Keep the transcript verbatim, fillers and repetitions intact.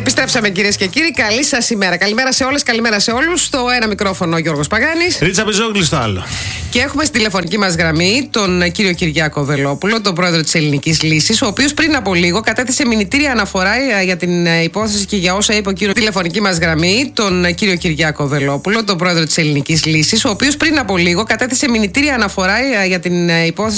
Επιστρέψαμε κυρίες και κύριοι. Καλή σας ημέρα. Καλημέρα σε όλες, καλημέρα σε όλους. Στο ένα μικρόφωνο ο Γιώργος Παγάνης. Ρίτσα Πεζόγλου στο άλλο. Και έχουμε στη τηλεφωνική μας γραμμή τον κύριο Κυριάκο Βελόπουλο, τον πρόεδρο της Ελληνικής Λύσης, ο οποίος πριν από λίγο κατέθεσε μηνυτήρια αναφορά για την υπόθεση και για όσα είπε ο κύριος. Τηλεφωνική μας γραμμή τον κύριο Κυριάκο Βελόπουλο, τον πρόεδρο της Ελληνικής Λύσης, ο οποίος πριν από λίγο κατέθεσε μηνυτήρια αναφορά για την υπόθεση.